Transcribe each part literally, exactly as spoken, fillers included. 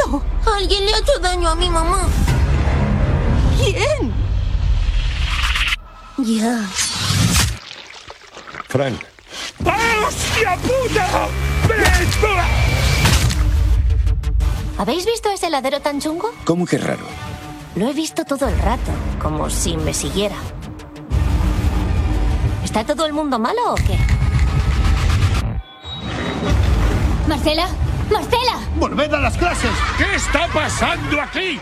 ¡No! Alguien le ha hecho daño a mi mamá. ¿Quién? Ya. Frank. ¡Hostia puta! ¿Habéis visto ese heladero tan chungo? ¿Cómo que raro? Lo he visto todo el rato, como si me siguiera. ¿Está todo el mundo malo o qué? ¡Marcela! ¡Marcela! ¡Volved a las clases! ¿Qué está pasando aquí?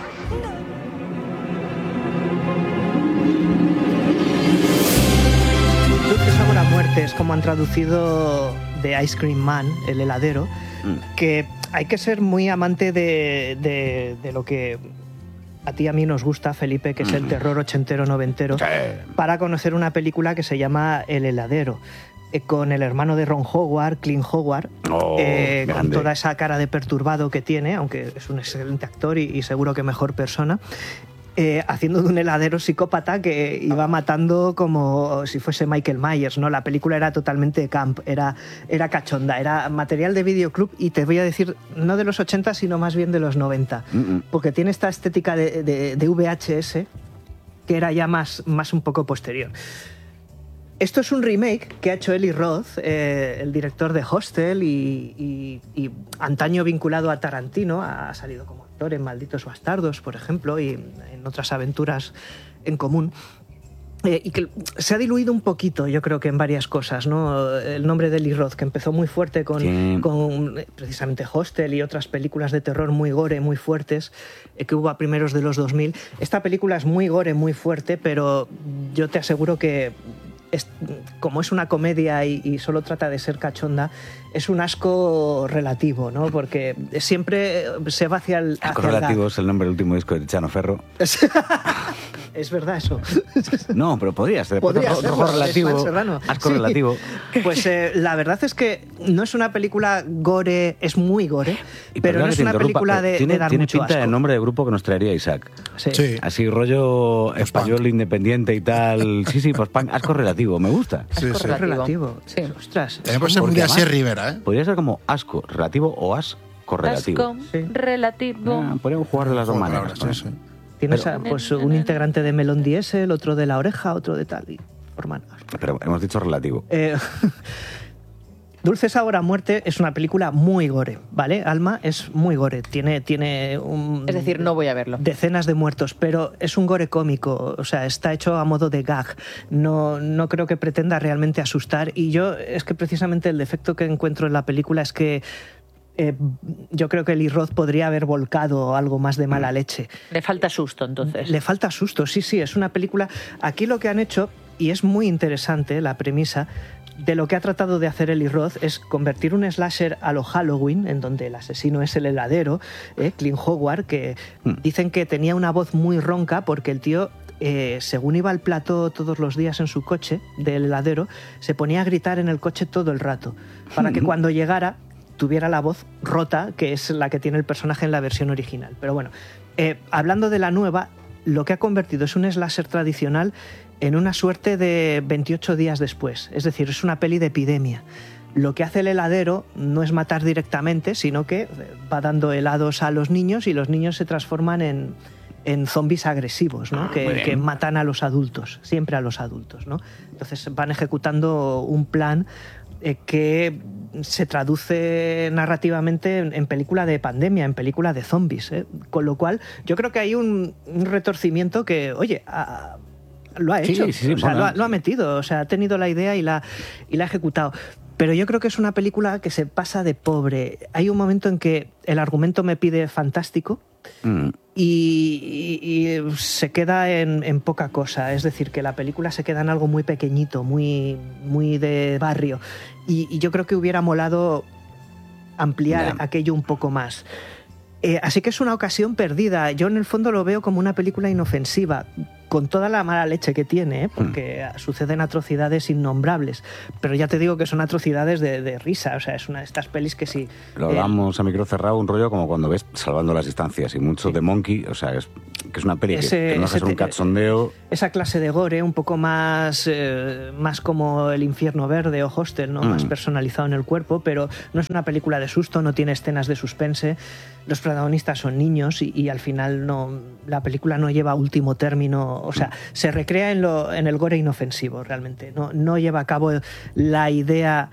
Dulce sabor a muerte es como han traducido The Ice Cream Man, el heladero, mm. que hay que ser muy amante de, de, de lo que a ti y a mí nos gusta, Felipe, que es el terror ochentero noventero, sí. para conocer una película que se llama El heladero, eh, con el hermano de Ron Howard, Clint Howard, oh, eh, con toda esa cara de perturbado que tiene, aunque es un excelente actor y, y seguro que mejor persona. Eh, haciendo de un heladero psicópata que iba matando como si fuese Michael Myers, ¿no? La película era totalmente camp, era, era cachonda, era material de videoclub y te voy a decir, no de los ochenta, sino más bien de los noventa, mm-mm. porque tiene esta estética de, de, de V H S que era ya más, más un poco posterior. Esto es un remake que ha hecho Eli Roth, eh, el director de Hostel y, y, y antaño vinculado a Tarantino, ha salido como actor en Malditos Bastardos, por ejemplo, y en otras aventuras en común. Eh, y que se ha diluido un poquito, yo creo que en varias cosas, ¿no? El nombre de Eli Roth, que empezó muy fuerte con, sí. con precisamente Hostel y otras películas de terror muy gore, muy fuertes, eh, que hubo a primeros de los dos mil. Esta película es muy gore, muy fuerte, pero yo te aseguro que Es, como es una comedia y, y solo trata de ser cachonda, es un asco relativo, ¿no? Porque siempre se va hacia el... Asco hacia relativo la... es el nombre del último disco de Tiziano Ferro. Es verdad eso. No, pero podría ser. Podría rojo, ser, rojo relativo, asco sí. relativo. Pues eh, la verdad es que no es una película gore, es muy gore, y pero no es una película de, tiene, de dar tiene mucho pinta asco. de nombre de grupo que nos traería Isaac. Sí. Sí. Así rollo español independiente y tal. Sí, sí, pues pan, asco relativo, me gusta. Sí, Asco sí. relativo. Sí. Ostras. También puede ser muy de Asier Rivera, ¿eh? Podría ser como asco relativo o asco relativo. Asco Sí. relativo. Ah, podríamos jugar de las dos Juego de maneras. palabras, sí, sí. Tienes Pero- a, pues, un integrante de Melón Diesel, otro de La Oreja, otro de tal, y forman asco. Pero hemos dicho relativo. Eh, Dulce sabor a muerte es una película muy gore, ¿vale? Alma es muy gore, tiene, tiene un, Es decir, no voy a verlo. decenas de muertos, pero es un gore cómico, o sea, está hecho a modo de gag, no, no creo que pretenda realmente asustar, y yo es que precisamente el defecto que encuentro en la película es que eh, yo creo que Eli Roth podría haber volcado algo más de mala leche. Le falta susto, entonces. Le falta susto, sí, sí, es una película... Aquí lo que han hecho, y es muy interesante la premisa, de lo que ha tratado de hacer Eli Roth es convertir un slasher a lo Halloween, en donde el asesino es el heladero, eh, Clint Howard, que dicen que tenía una voz muy ronca porque el tío, eh, según iba al plató todos los días en su coche del heladero, se ponía a gritar en el coche todo el rato, para que cuando llegara tuviera la voz rota, que es la que tiene el personaje en la versión original. Pero bueno, eh, hablando de la nueva, lo que ha convertido es un slasher tradicional en una suerte de veintiocho días después. Es decir, es una peli de epidemia. Lo que hace el heladero no es matar directamente, sino que va dando helados a los niños y los niños se transforman en, en zombies agresivos, ¿no? Ah, que, que matan a los adultos, siempre a los adultos, ¿no? Entonces van ejecutando un plan eh, que se traduce narrativamente en, en película de pandemia, en película de zombies, ¿eh? Con lo cual yo creo que hay un, un retorcimiento que, oye, a, lo ha hecho, Sí, sí, sí, o sea, bueno. lo, ha, lo ha metido, o sea, ha tenido la idea y la, y la ha ejecutado. Pero yo creo que es una película que se pasa de pobre. Hay un momento en que el argumento me pide fantástico Mm. y, y- y se queda en, en poca cosa. Es decir, que la película se queda en algo muy pequeñito, muy, muy de barrio. Y, y yo creo que hubiera molado ampliar Ya. aquello un poco más. Eh, así que es una ocasión perdida. Yo en el fondo lo veo como una película inofensiva, con toda la mala leche que tiene, ¿eh? Porque mm. suceden atrocidades innombrables, pero ya te digo que son atrocidades de, de risa, o sea, es una de estas pelis que sí... Lo hablamos eh, a micro cerrado, un rollo como cuando ves Salvando las Distancias y mucho sí. de Monkey, o sea, es, que es una peli ese, que, que no es un cachondeo... Esa clase de gore, un poco más, eh, más como El Infierno Verde o Hostel, ¿no? Mm. Más personalizado en el cuerpo, pero no es una película de susto, no tiene escenas de suspense, los protagonistas son niños y, y al final no, la película no lleva último término, o sea, se recrea en, lo, en el gore inofensivo realmente, no, no lleva a cabo la idea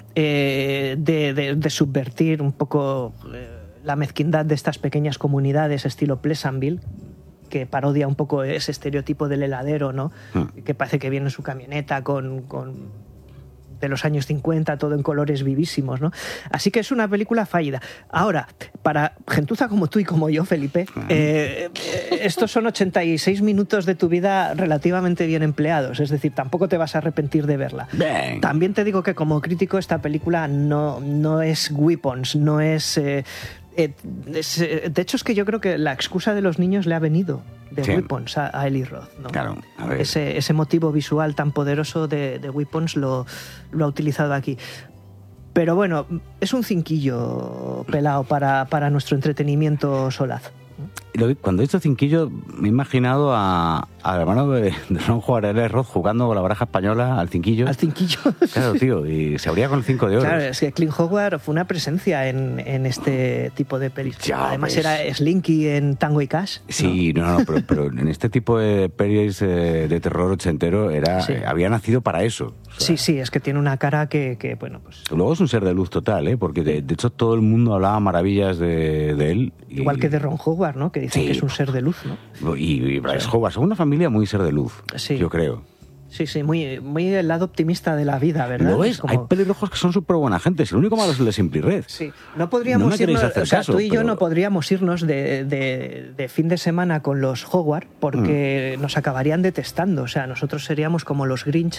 eh, de, de, de subvertir un poco eh, la mezquindad de estas pequeñas comunidades estilo Pleasantville, que parodia un poco ese estereotipo del heladero, ¿no? Mm. Que parece que viene en su camioneta con... con de los años cincuenta, todo en colores vivísimos, ¿no? Así que es una película fallida. Ahora, para gentuza como tú y como yo, Felipe, eh, estos son ochenta y seis minutos de tu vida relativamente bien empleados, es decir, tampoco te vas a arrepentir de verla. Bien. También te digo que como crítico esta película no, no es Weapons, no es... Eh, eh, es eh, de hecho, es que yo creo que la excusa de los niños le ha venido de sí. Weapons a, a Eli Roth, ¿no? Claro, a ver. Ese, ese motivo visual tan poderoso de, de Weapons lo, lo ha utilizado aquí. Pero bueno, es un cinquillo pelado para, para nuestro entretenimiento solaz. Cuando he dicho cinquillo, me he imaginado a, al hermano de, de Ron Juárez Roth jugando con la baraja española al cinquillo. Al cinquillo. Claro, tío, y se abría con el cinco de oro. Claro, es que Clint Howard fue una presencia en, en este tipo de pelis. Ya, Además pues. era Slinky en Tango y Cash. Sí, no, no, no pero, pero en este tipo de pelis eh, de terror ochentero era, sí. eh, había nacido para eso. O sea, sí, sí, es que tiene una cara que, que bueno, pues... Luego es un ser de luz total, ¿eh? Porque de, de hecho todo el mundo hablaba maravillas de, de él. Y... Igual que de Ron Howard, ¿no? Que dicen sí. que es un ser de luz, ¿no? Y, y Bryce sí. Howard, son una familia muy ser de luz, sí. yo creo. Sí, sí, muy, muy el lado optimista de la vida, ¿verdad? Lo es, como... hay pelirrojos que son súper buena gente, si lo único malo es el de Simply Red. Sí, no podríamos no irnos, o sea, caso, tú y pero... yo no podríamos irnos de, de, de fin de semana con los Howard porque mm. nos acabarían detestando, o sea, nosotros seríamos como los Grinch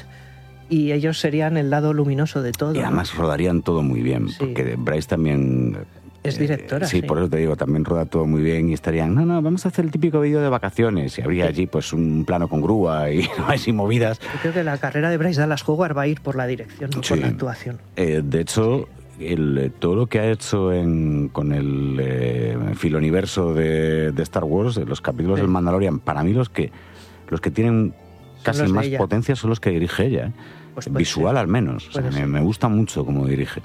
y ellos serían el lado luminoso de todo. Y además ¿no? rodarían todo muy bien, sí. porque Bryce también... Es directora. Eh, sí, sí, por eso te digo, también roda todo muy bien y estarían, no, no, vamos a hacer el típico vídeo de vacaciones y habría sí. allí pues un plano con grúa y, y movidas. Yo creo que la carrera de Bryce Dallas Howard va a ir por la dirección, no sí. por la actuación. Eh, de hecho, el, todo lo que ha hecho en, con el eh, filoniverso de, de Star Wars, los capítulos sí. del Mandalorian, para mí los que, los que tienen casi más ella. potencia son los que dirige ella. ¿eh? Pues Visual ser. al menos. O sea, me, me gusta mucho cómo dirige.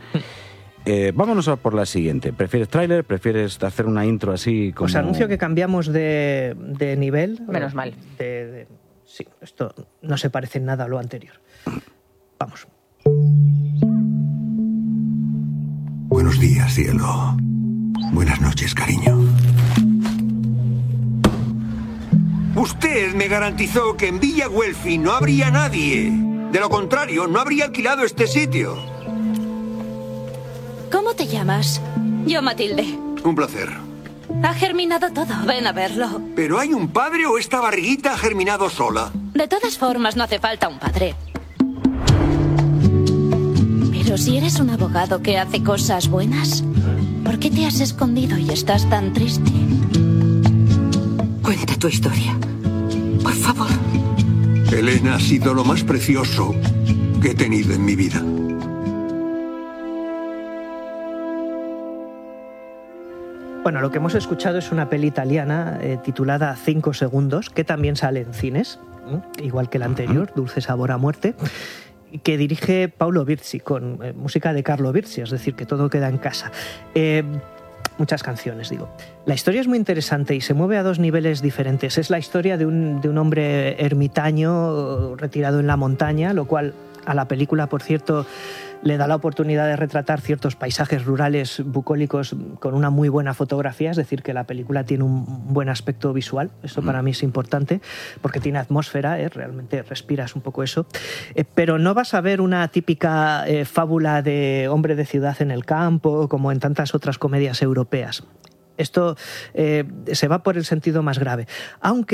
Eh, vámonos a por la siguiente. ¿Prefieres tráiler? ¿Prefieres hacer una intro así como...? Pues anuncio que cambiamos de, de nivel. Menos mal. De, de, sí, esto no se parece en nada a lo anterior. Vamos. Buenos días, cielo. Buenas noches, cariño. Usted me garantizó que en Villa Guelfi no habría nadie. De lo contrario, no habría alquilado este sitio. ¿Cómo te llamas? Yo, Matilde. Un placer. Ha germinado todo. Ven a verlo. ¿Pero hay un padre o esta barriguita ha germinado sola? De todas formas, no hace falta un padre. Pero si eres un abogado que hace cosas buenas, ¿por qué te has escondido y estás tan triste? Cuenta tu historia. Por favor. Elena ha sido lo más precioso que he tenido en mi vida. Bueno, lo que hemos escuchado es una peli italiana eh, titulada Cinco segundos, que también sale en cines, ¿eh? igual que la anterior, uh-huh. Dulce sabor a muerte, que dirige Paolo Virzi, con eh, música de Carlo Virzi, es decir, que todo queda en casa. Eh, muchas canciones, digo. La historia es muy interesante y se mueve a dos niveles diferentes. Es la historia de un, de un hombre ermitaño retirado en la montaña, lo cual a la película, por cierto, le da la oportunidad de retratar ciertos paisajes rurales bucólicos con una muy buena fotografía, es decir, que la película tiene un buen aspecto visual. Esto para mí es importante porque tiene atmósfera, ¿eh? Realmente respiras un poco eso. Eh, pero no vas a ver una típica eh, fábula de hombre de ciudad en el campo, como en tantas otras comedias europeas. Esto eh, se va por el sentido más grave. Aunque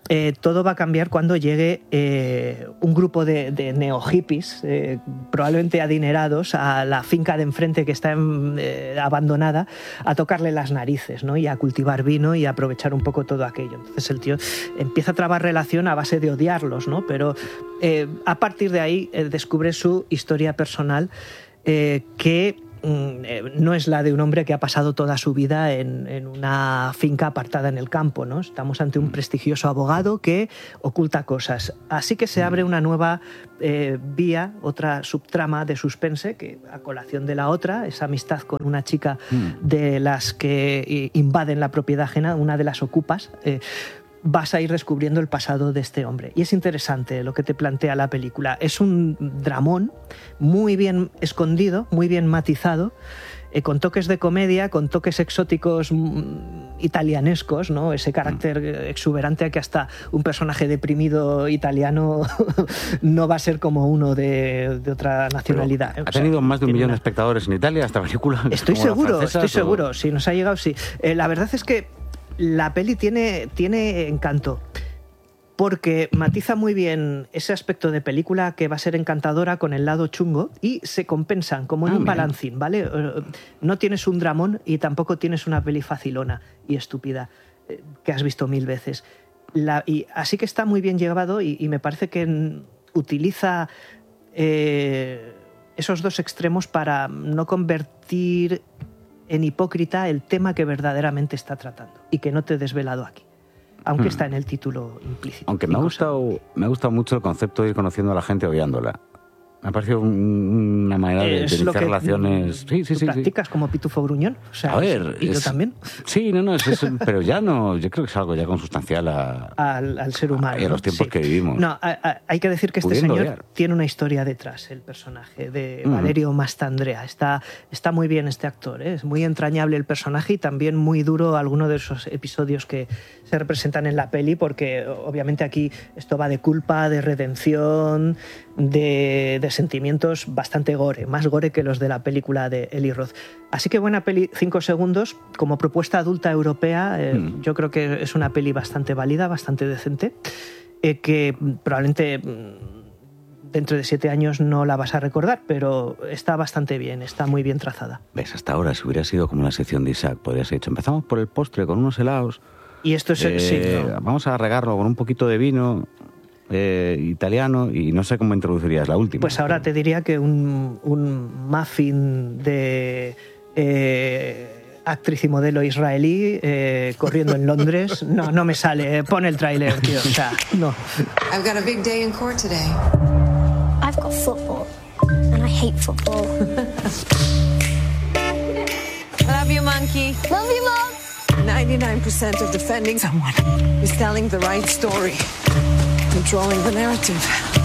eh, todo va a cambiar cuando llegue eh, un grupo de, de neo-hippies, eh, probablemente adinerados, a la finca de enfrente que está en, eh, abandonada, a tocarle las narices, ¿no? Y a cultivar vino y a aprovechar un poco todo aquello. Entonces el tío empieza a trabar relación a base de odiarlos, ¿no? Pero eh, a partir de ahí eh, descubre su historia personal, eh, que no es la de un hombre que ha pasado toda su vida en, en una finca apartada en el campo, ¿no? Estamos ante un prestigioso abogado que oculta cosas. Así que se abre una nueva eh, vía, otra subtrama de suspense, que a colación de la otra, esa amistad con una chica de las que invaden la propiedad ajena, una de las ocupas, eh, vas a ir descubriendo el pasado de este hombre. Y es interesante lo que te plantea la película. Es un dramón muy bien escondido, muy bien matizado, eh, con toques de comedia, con toques exóticos mm, italianescos, ¿no? Ese carácter exuberante que hasta un personaje deprimido italiano no va a ser como uno de, de otra nacionalidad. Pero, ¿ha o sea, tenido más de un millón una... de espectadores en Italia esta película? Estoy seguro, estoy o... seguro. Si nos ha llegado, sí. Eh, la verdad es que la peli tiene, tiene encanto, porque matiza muy bien ese aspecto de película que va a ser encantadora con el lado chungo y se compensan como en ah, un balancín, ¿vale? No tienes un dramón y tampoco tienes una peli facilona y estúpida que has visto mil veces. La, y así que está muy bien llevado y, y me parece que utiliza eh, esos dos extremos para no convertir en hipócrita el tema que verdaderamente está tratando y que no te he desvelado aquí, aunque hmm. está en el título implícito. Aunque me ha, gustado, me ha gustado mucho el concepto de ir conociendo a la gente odiándola. Me ha parecido un, una manera de, de iniciar relaciones... Sí, sí, sí, practicas sí. como Pitufo Gruñón. O sea, a ver... ¿y es, yo también? Sí, no, no, es, es, pero ya no... Yo creo que es algo ya consustancial a, al, al ser humano. Y a los tiempos sí. que vivimos. No, a, a, hay que decir que este Pudiendo señor odiar. Tiene una historia detrás, el personaje de Mm. Valerio Mastandrea. Está, está muy bien este actor, ¿eh? Es muy entrañable el personaje y también muy duro alguno de esos episodios que se representan en la peli, porque obviamente aquí esto va de culpa, de redención, de, de sentimientos bastante gore, más gore que los de la película de Eli Roth. Así que buena peli, cinco segundos, como propuesta adulta europea, eh, mm. yo creo que es una peli bastante válida, bastante decente, eh, que probablemente dentro de siete años no la vas a recordar, pero está bastante bien, está muy bien trazada. Ves, hasta ahora, si hubiera sido como la sección de Isaac, podrías haber dicho, empezamos por el postre con unos helados, y esto es, eh, sí, no. vamos a regarlo con un poquito de vino eh, italiano, y no sé cómo introducirías la última. Pues ahora te diría que un, un muffin de eh, actriz y modelo israelí eh, corriendo en Londres, no, no me sale, pon el tráiler, tío, o sea, no. I've got a big day in court today. I've got football, and I hate football. Love you, monkey. Love you, Mom. ninety-nine percent of defending someone is telling the right story, controlling the narrative.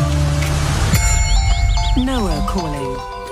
Noah calling.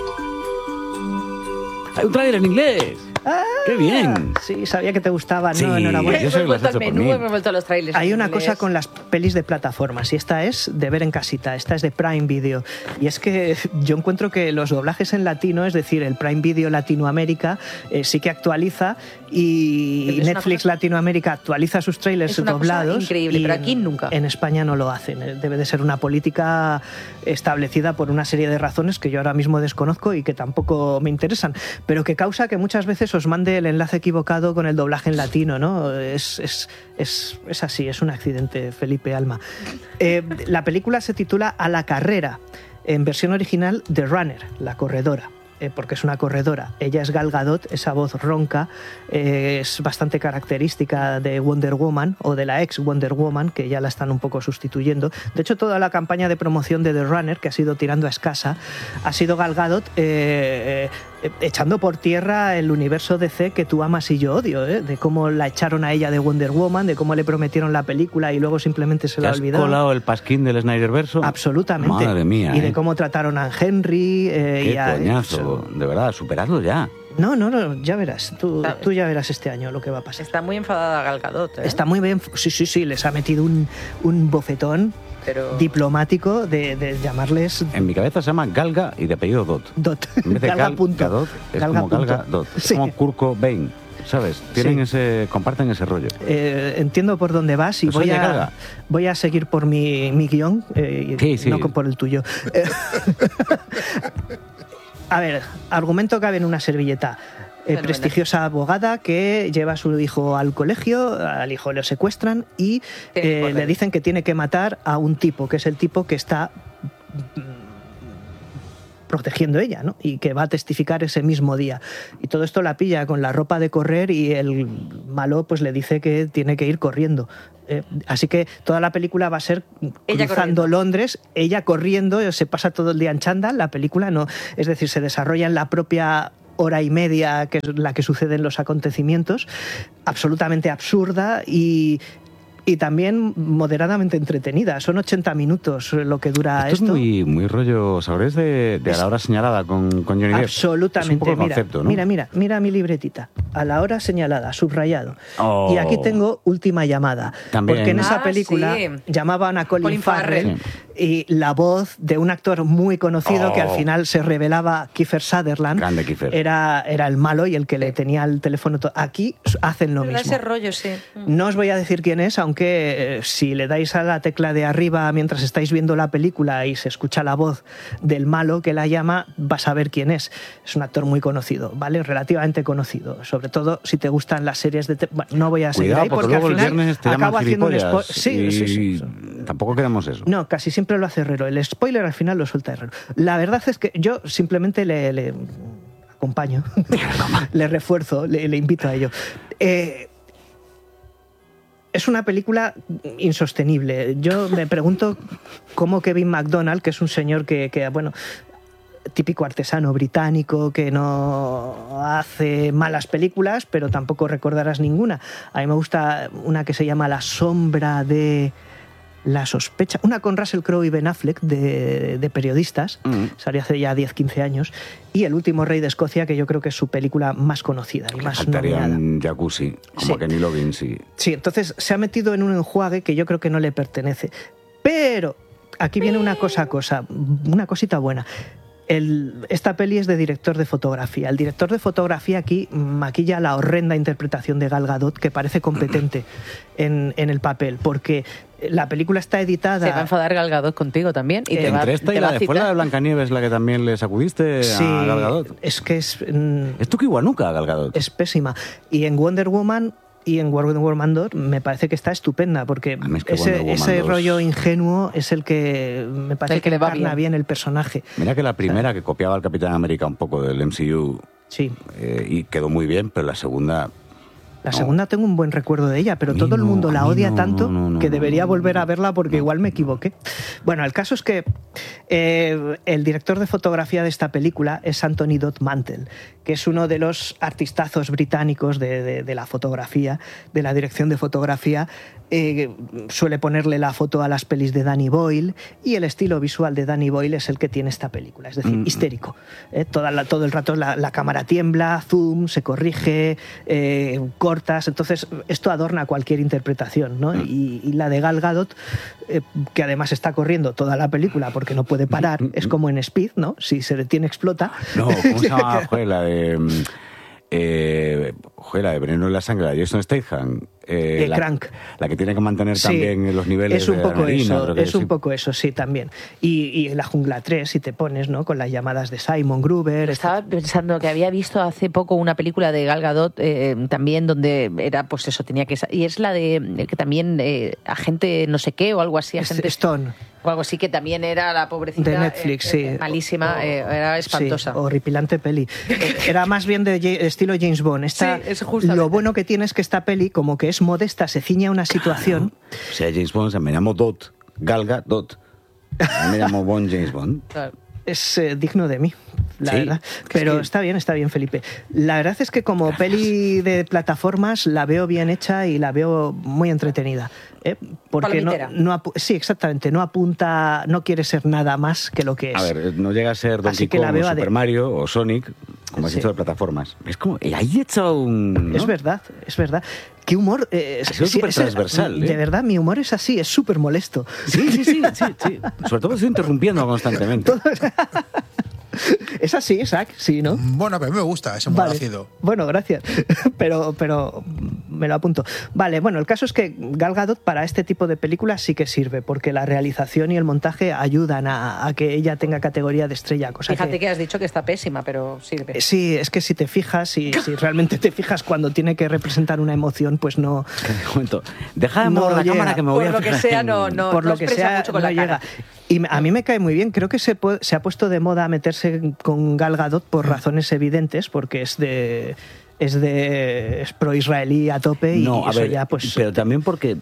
¡Hay un tráiler en inglés! ¡Ah! ¡Qué bien! Sí, sabía que te gustaba, sí, no, enhorabuena. Yo soy hemos vuelto al menú, mí. hemos vuelto a los trailers. Hay una cosa con las pelis de plataformas, y esta es de ver en casita, esta es de Prime Video. Y es que yo encuentro que los doblajes en latino, es decir, el Prime Video Latinoamérica, eh, sí que actualiza, y es Netflix cosa, Latinoamérica actualiza sus trailers es una doblados. Cosa increíble, y pero en, aquí nunca. En España no lo hacen. Debe de ser una política establecida por una serie de razones que yo ahora mismo desconozco y que tampoco me interesan, pero que causa que muchas veces os mande el enlace equivocado con el doblaje en latino, ¿no? Es, es, es, es así, es un accidente, Felipe Alma. Eh, la película se titula A la carrera, en versión original The Runner, la corredora. Eh, porque es una corredora. Ella es Gal Gadot, esa voz ronca, eh, es bastante característica de Wonder Woman o de la ex Wonder Woman, que ya la están un poco sustituyendo. De hecho, toda la campaña de promoción de The Runner, que ha sido tirando a escasa, ha sido Gal Gadot eh, eh, echando por tierra el universo D C que tú amas y yo odio, ¿eh? De cómo la echaron a ella de Wonder Woman, de cómo le prometieron la película y luego simplemente se la olvidaron. ¿Has colado el pasquín del Snyderverso? Absolutamente. Madre mía. Y de ¿eh? cómo trataron a Henry. Eh, Qué y a, coñazo. De verdad, superadlo ya. No, no, no, ya verás. Tú, tú ya verás este año lo que va a pasar. Está muy enfadada Gal Gadot, ¿eh? Está muy bien. Sí, sí, sí, les ha metido un, un bofetón Pero... diplomático de, de llamarles... En mi cabeza se llama Galga y de apellido Dot. Dot. En vez de Galga Gal punto. Gadot, es Galga como Galga punto. Dot. Es Sí. como Kurt Cobain. ¿sabes? Tienen Sí. ese, comparten ese rollo. Eh, entiendo por dónde vas y Pues voy oye, a, Galga. voy a seguir por mi, mi guión, eh, Sí, sí. no por el tuyo. Eh, a ver, argumento cabe en una servilleta. Eh, Fenomenal. prestigiosa abogada que lleva a su hijo al colegio, al hijo lo secuestran y Tiene que eh, correr. le dicen que tiene que matar a un tipo, que es el tipo que está mm, protegiendo ella, ¿no? Y que va a testificar ese mismo día. Y todo esto la pilla con la ropa de correr y el malo pues le dice que tiene que ir corriendo. Eh, así que toda la película va a ser Ella cruzando corriendo. Londres, ella corriendo, se pasa todo el día en chándal, la película no, es decir, se desarrolla en la propia hora y media que es la que suceden los acontecimientos, absolutamente absurda y, y también moderadamente entretenida. Son ochenta minutos lo que dura Esto, esto. es muy, muy rollo, ¿sabes? De, de a Es- la hora señalada con, con Johnny Depp. Absolutamente. Es un poco el mira, concepto, ¿no? mira, mira, mira mi libretita. A la hora señalada, subrayado. Oh. Y aquí tengo última llamada. También. Porque en esa Ah, película sí. llamaban a Colin, Colin Farrell, Farrell. y la voz de un actor muy conocido Oh. que al final se revelaba Kiefer Sutherland. Grande Kiefer. Era, era el malo y el que le tenía el teléfono. to- Aquí hacen lo Pero mismo. ese rollo, sí. No os voy a decir quién es, aunque eh, si le dais a la tecla de arriba mientras estáis viendo la película y se escucha la voz del malo que la llama, vas a ver quién es. Es un actor muy conocido, ¿vale? Relativamente conocido. Sobre todo si te gustan las series de... te- Bueno, no voy a seguir Cuidado, ahí porque, porque luego al el final viernes te llaman acabo haciendo un gilipollas. spoiler. Sí, y sí, sí, sí. Tampoco queremos eso. No, casi siempre lo hace Herrero. El spoiler al final lo suelta Herrero. La verdad es que yo simplemente le, le acompaño, le refuerzo, le, le invito a ello. Eh, es una película insostenible. Yo me pregunto cómo Kevin MacDonald, que es un señor que, que bueno, típico artesano británico que no hace malas películas, pero tampoco recordarás ninguna. A mí me gusta una que se llama La sombra de la sospecha, una con Russell Crowe y Ben Affleck de, de periodistas, Mm. salió hace ya diez quince años, y El último rey de Escocia, que yo creo que es su película más conocida y más Faltaría nominada. un jacuzzi, como Sí. Kenny Loggins, sí. Sí, entonces se ha metido en un enjuague que yo creo que no le pertenece. Pero aquí viene una cosa, cosa, una cosita buena. El- esta peli es de director de fotografía. El director de fotografía aquí maquilla la horrenda interpretación de Gal Gadot, que parece competente en, en el papel, porque la película está editada... Se va a enfadar Gal Gadot contigo también. Y te va, Entre esta te y va la a de fuera citar. de Blancanieves, la que también le sacudiste Sí, a Gal Gadot. es que es... mm, Es tu que igual nunca, Gal Gadot. es pésima. Y en Wonder Woman y en Wonder Woman dos me parece que está estupenda, porque A mí es que ese, Wonder Woman ese dos rollo ingenuo es el que me parece El que le va encarna bien. bien el personaje. Mira que la primera, que copiaba al Capitán América un poco del M C U, Sí. eh, y quedó muy bien, pero la segunda... La No. segunda tengo un buen recuerdo de ella, pero A mí todo el no, mundo a la mí odia no, tanto no, no, que no, debería no, volver no, a verla porque no. igual me equivoqué. Bueno, el caso es que eh, el director de fotografía de esta película es Anthony Dodd Mantle, que es uno de los artistazos británicos de, de- de la fotografía, de la dirección de fotografía. Eh, suele ponerle la foto a las pelis de Danny Boyle y el estilo visual de Danny Boyle es el que tiene esta película, es decir, Mm. histérico. Eh, toda la- todo el rato la, la cámara tiembla, zoom, se corrige, eh, cortas, entonces esto adorna cualquier interpretación, ¿no? Y, y la de Gal Gadot, eh, que además está corriendo toda la película porque no puede parar, es como en Speed, ¿no? Si se detiene explota. No, ¿cómo se llama? Joder, la de... mm, Eh, joder, la de Veneno en la sangre, la de Jason Statham. Eh, Eh, la, Crank. La que tiene que mantener Sí, también los niveles es un de poco adrenalina, eso, creo que es sí. un poco eso, sí, también. Y, y La Jungla tres, si te pones, ¿no? Con las llamadas de Simon Gruber. Estaba pensando que había visto hace poco una película de Gal Gadot eh, también donde era, pues eso, tenía que... sa- Y es la de eh, que también eh, agente no sé qué o algo así, agente... Stone. O algo así que también era la pobrecita... De Netflix, eh, eh, sí. malísima, eh, era espantosa. Sí, horripilante peli. Eh, Era más bien de Ja- estilo James Bond. Esta, Sí, es justamente. lo bueno que tiene es que esta peli, como que es modesta, se ciña a una situación. O sea, James Bond, o sea, me llamo Dot, Galga Dot. A mí me llamo Bond James Bond. Claro. Es eh, digno de mí, la Sí, verdad. es Pero que- está bien, está bien, Felipe. La verdad es que como peli de plataformas la veo bien hecha y la veo muy entretenida. ¿eh? Porque no, Palomitera. no apu- sí, exactamente, no apunta, no quiere ser nada más que lo que es. A ver, no llega a ser Donkey Así que la Kong veo o a de- Super Mario o Sonic, como has Sí. dicho, de plataformas. Es como, y ahí he hecho un... ¿no? Es verdad, es verdad. ¿Qué humor? Eh, Ha sido sí, súper es- transversal, De ¿eh? verdad, mi humor es así, es súper molesto. Sí, sí, sí, sí, sí. Sobre todo estoy interrumpiendo constantemente. Es así, Isaac, sí, ¿no? Bueno, pero a mí me gusta ese humor Vale. ácido. Bueno, gracias. pero, pero me lo apunto. Vale, bueno, el caso es que Gal Gadot para este tipo de películas sí que sirve, porque la realización y el montaje ayudan a, a que ella tenga categoría de estrella. Cosa Fíjate que... que que has dicho que está pésima, pero sirve. Sí, es que si te fijas, si, si realmente te fijas cuando tiene que representar una emoción, pues no... Un momento. Deja de No mover la llega. cámara que me voy Por a lo que fijar sea, en- no, no, por no lo que expresa sea, mucho con no la cara. llega. Y a mí me cae muy bien. Creo que se, pu- se ha puesto de moda meterse con Gal Gadot por razones evidentes, porque es de... es de es pro-israelí a tope y No, a eso ver, ya pues... pero también porque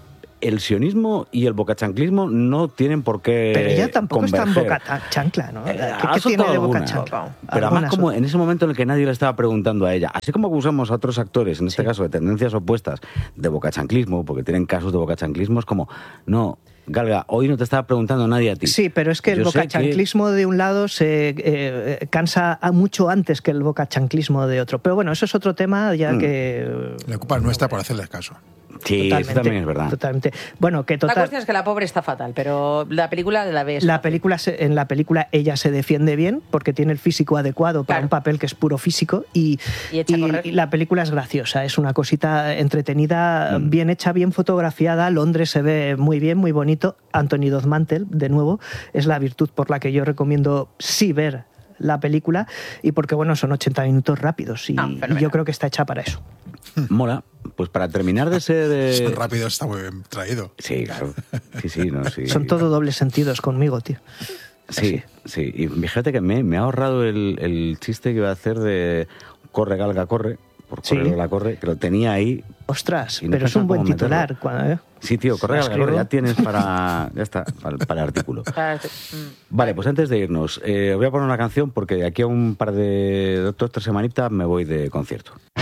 el sionismo y el bocachanclismo no tienen por qué Pero ella tampoco está en converger. boca ta- chancla, ¿no? Eh, ¿Qué, ha qué tiene soltado de boca alguna, chancla? pero además Algunas como son- en ese momento en el que nadie le estaba preguntando a ella, así como acusamos a otros actores, en este Sí. caso de tendencias opuestas, de bocachanclismo, porque tienen casos de bocachanclismo, es como, no, Galga, hoy no te estaba preguntando nadie a ti. Sí, pero es que el Yo sé bocachanclismo de un lado se eh, cansa a mucho antes que el bocachanclismo de otro. Pero bueno, eso es otro tema ya Mm. que... La culpa es nuestra por hacerles caso. Sí, eso también es verdad. Totalmente. Bueno, que La total... cuestión es que la pobre está fatal, pero la película la ves. La película se- en la película ella se defiende bien porque tiene el físico adecuado para Claro. un papel que es puro físico y, Y echa a correr. y la película es graciosa, es una cosita entretenida, Mm. bien hecha, bien fotografiada. Londres se ve muy bien, muy bonito. Anthony Dozmantel, de nuevo, es la virtud por la que yo recomiendo sí ver la película y porque bueno, son ochenta minutos rápidos y, Ah, y fenomenal. yo creo que está hecha para eso. Mola. Pues para terminar de ser... eh, Son rápido, está muy bien traído. Sí, claro. Sí, sí, no, sí. Son todo dobles sentidos conmigo, tío. Sí, sí. Y fíjate que me, me ha ahorrado el, el chiste que iba a hacer de corre, Galga, corre. Por Sí. correr la corre, que lo tenía ahí. Ostras, Y no pero es un pensaba buen cómo titular. meterlo. Cuando, ¿eh? Sí, tío, corre, La Galga, corre. escribo. Ya tienes para... Ya está, para, para el artículo. Para- mm. Vale, pues antes de irnos, eh, voy a poner una canción porque de aquí a un par de... dos, tres semanitas me voy de concierto.